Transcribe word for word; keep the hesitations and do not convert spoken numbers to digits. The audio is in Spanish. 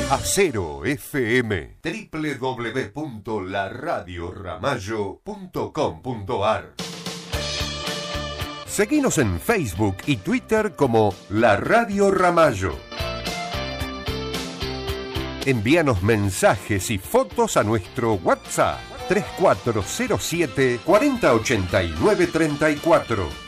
Acero F M, doble u doble u doble u punto la radio ramallo punto com punto a r. Seguinos en Facebook y Twitter como La Radio Ramallo. Envíanos mensajes y fotos a nuestro WhatsApp tres cuatro cero siete, cuarenta ochenta y nueve treinta y cuatro.